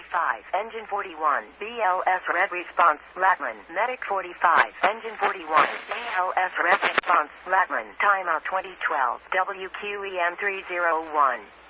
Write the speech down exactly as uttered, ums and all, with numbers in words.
forty-five, engine forty-one, B L S red response, Latman, medic forty-five, engine forty-one, B L S red response, Latman, timeout twenty twelve, W Q E M three oh one.